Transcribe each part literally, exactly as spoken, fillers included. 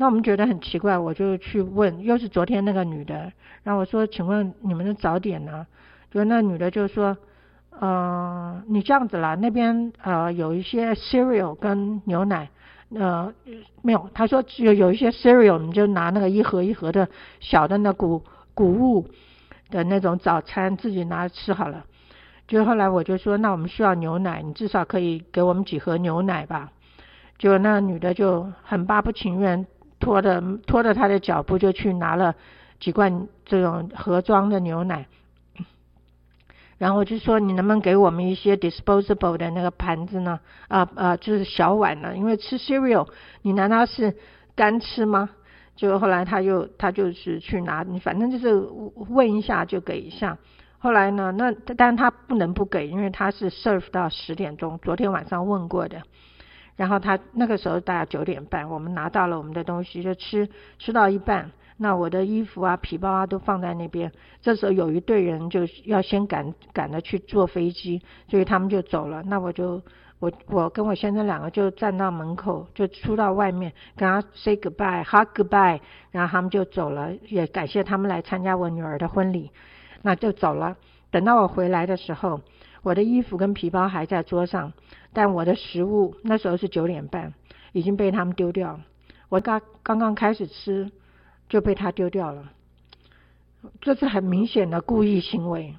那我们觉得很奇怪，我就去问，又是昨天那个女的，然后我说请问你们的早点呢？就那女的就说呃你这样子啦，那边呃有一些 cereal 跟牛奶，呃没有，她说有有一些 cereal 你就拿那个一盒一盒的小的那谷谷物的那种早餐自己拿吃好了。就后来我就说那我们需要牛奶，你至少可以给我们几盒牛奶吧。结果那女的就很巴不情愿，拖着拖着她的脚步就去拿了几罐这种盒装的牛奶。然后我就说你能不能给我们一些 disposable 的那个盘子呢？啊啊，就是小碗呢，因为吃 cereal 你难道是干吃吗？就后来他就他就是去拿，你反正就是问一下就给一下。后来呢，那但他不能不给，因为他是 serve 到十点钟，昨天晚上问过的。然后他那个时候大概九点半，我们拿到了我们的东西，就吃吃到一半，那我的衣服啊皮包啊都放在那边。这时候有一队人就要先赶赶着去坐飞机，所以他们就走了。那我就我我跟我先生两个就站到门口，就出到外面跟他 say goodbye hug goodbye， 然后他们就走了，也感谢他们来参加我女儿的婚礼，那就走了。等到我回来的时候，我的衣服跟皮包还在桌上，但我的食物那时候是九点半，已经被他们丢掉了。我刚刚刚开始吃就被他丢掉了，这是很明显的故意行为。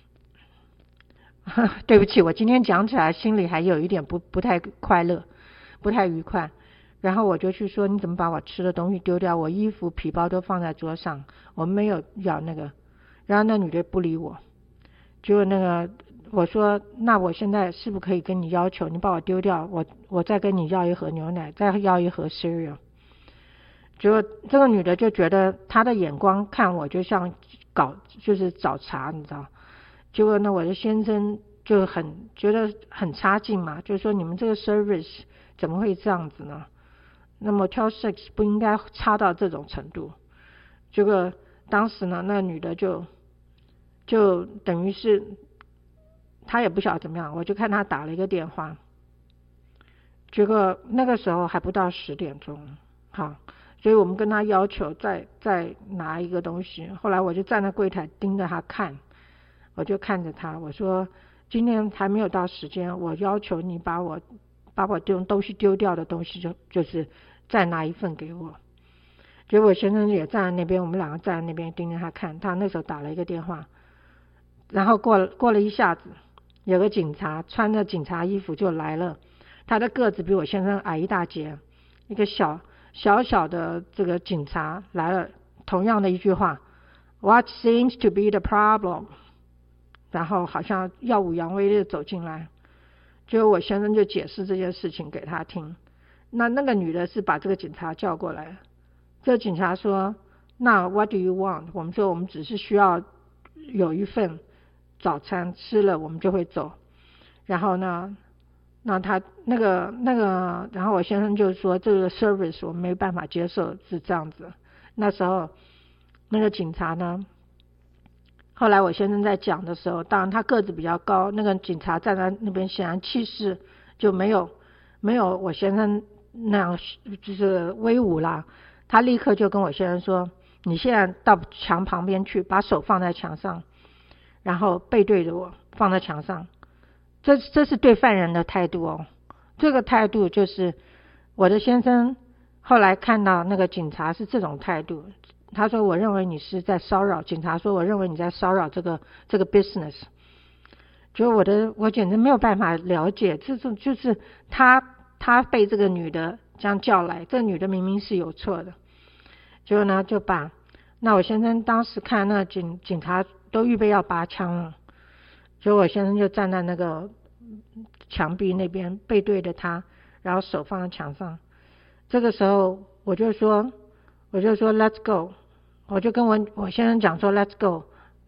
对不起，我今天讲起来心里还有一点不不太快乐，不太愉快。然后我就去说你怎么把我吃的东西丢掉，我衣服皮包都放在桌上，我没有要那个。然后那女的不理我，结果那个我说那我现在是不是可以跟你要求你把我丢掉，我我再跟你要一盒牛奶，再要一盒 cereal。 结果这个女的就觉得她的眼光看我就像搞就是找茬，你知道。结果呢我的先生就很觉得很差劲嘛，就说你们这个 service 怎么会这样子呢，那么 Motel six 不应该差到这种程度。结果当时呢那女的就就等于是他也不晓得怎么样，我就看他打了一个电话，结果那个时候还不到十点钟，好，所以我们跟他要求再再拿一个东西。后来我就站在柜台盯着他看，我就看着他，我说今天还没有到时间，我要求你把我把我丢东西丢掉的东西就就是再拿一份给我。结果我先生也站在那边，我们两个站在那边盯着他看，他那时候打了一个电话。然后过了过了一下子，有个警察穿着警察衣服就来了，他的个子比我先生矮一大截，一个小小小的这个警察来了，同样的一句话 What seems to be the problem， 然后好像耀武扬威的走进来。结果我先生就解释这件事情给他听，那那个女的是把这个警察叫过来，这个警察说那 What do you want， 我们说我们只是需要有一份早餐吃了我们就会走。然后呢那他那个那个然后我先生就说这个 service 我们没办法接受，是这样子。那时候那个警察呢，后来我先生在讲的时候，当然他个子比较高，那个警察站在那边显然气势就没有没有我先生那样就是威武啦。他立刻就跟我先生说你现在到墙旁边去，把手放在墙上，然后背对着我放在墙上。这这是对犯人的态度哦。这个态度就是我的先生后来看到那个警察是这种态度，他说我认为你是在骚扰，警察说我认为你在骚扰这个这个 business。 就我的我简直没有办法了解，这种就是他他被这个女的这样叫来，这个女的明明是有错的。结果呢就把那我先生当时看那警警察都预备要拔枪了，所以我先生就站在那个墙壁那边背对着他，然后手放在墙上。这个时候我就说我就说 let's go， 我就跟我我先生讲说 let's go，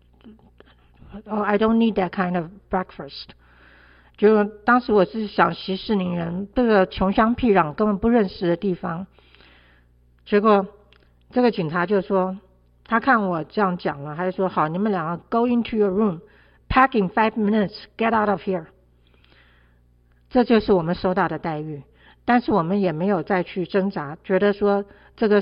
oh, I don't need that kind of breakfast。 就当时我是想息事宁人，这个穷乡僻壤根本不认识的地方。结果这个警察就说他看我这样讲了，他就说好，你们两个 go into your room pack in five minutes get out of here。 这就是我们收到的待遇，但是我们也没有再去挣扎，觉得说这个